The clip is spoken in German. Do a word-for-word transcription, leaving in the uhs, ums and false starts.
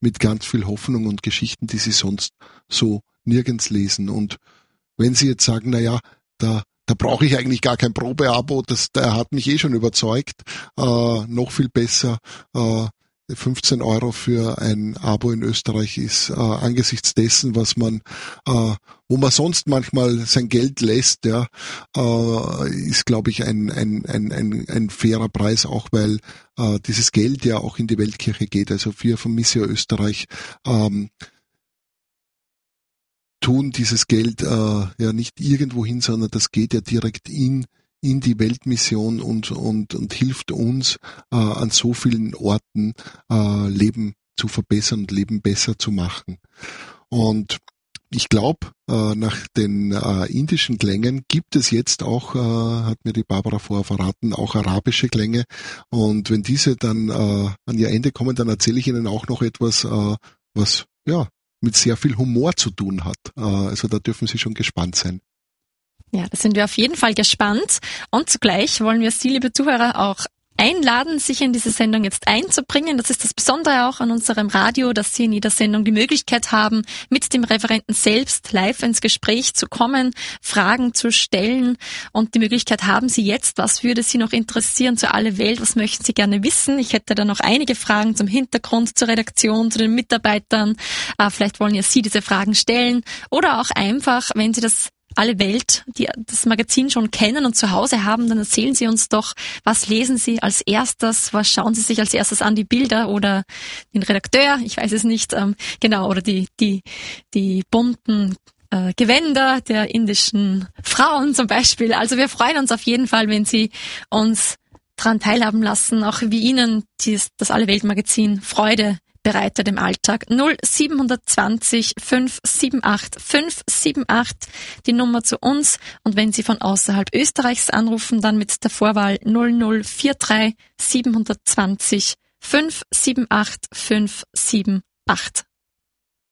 mit ganz viel Hoffnung und Geschichten, die Sie sonst so nirgends lesen. Und wenn Sie jetzt sagen, na ja, da da brauche ich eigentlich gar kein Probeabo, das der hat mich eh schon überzeugt, äh, noch viel besser, äh, fünfzehn Euro für ein Abo in Österreich ist äh, angesichts dessen, was man, äh, wo man sonst manchmal sein Geld lässt, ja, äh, ist, glaube ich, ein, ein, ein, ein, ein fairer Preis, auch weil äh, dieses Geld ja auch in die Weltkirche geht. Also wir von Missio Österreich ähm, tun dieses Geld äh, ja nicht irgendwo hin, sondern das geht ja direkt in in die Weltmission und und und hilft uns äh, an so vielen Orten äh, Leben zu verbessern und Leben besser zu machen. Und ich glaube, äh, nach den äh, indischen Klängen gibt es jetzt auch, äh, hat mir die Barbara vorher verraten, auch arabische Klänge. Und wenn diese dann äh, an ihr Ende kommen, dann erzähle ich Ihnen auch noch etwas, äh, was ja mit sehr viel Humor zu tun hat. Äh, also da dürfen Sie schon gespannt sein. Ja, da sind wir auf jeden Fall gespannt. Und zugleich wollen wir Sie, liebe Zuhörer, auch einladen, sich in diese Sendung jetzt einzubringen. Das ist das Besondere auch an unserem Radio, dass Sie in jeder Sendung die Möglichkeit haben, mit dem Referenten selbst live ins Gespräch zu kommen, Fragen zu stellen. Und die Möglichkeit haben Sie jetzt. Was würde Sie noch interessieren zu aller Welt? Was möchten Sie gerne wissen? Ich hätte da noch einige Fragen zum Hintergrund, zur Redaktion, zu den Mitarbeitern. Äh, vielleicht wollen ja Sie diese Fragen stellen. Oder auch einfach, wenn Sie das Alle Welt, die das Magazin schon kennen und zu Hause haben, dann erzählen Sie uns doch, was lesen Sie als erstes, was schauen Sie sich als erstes an, die Bilder oder den Redakteur, ich weiß es nicht, ähm, genau, oder die die die bunten äh, Gewänder der indischen Frauen zum Beispiel. Also wir freuen uns auf jeden Fall, wenn Sie uns daran teilhaben lassen, auch wie Ihnen dies, das Alle Welt Magazin Freude bereitet im Alltag. null sieben zwei null fünf sieben acht fünf sieben acht, die Nummer zu uns. Und wenn Sie von außerhalb Österreichs anrufen, dann mit der Vorwahl null null vier drei sieben zwei null fünf sieben acht fünf sieben acht.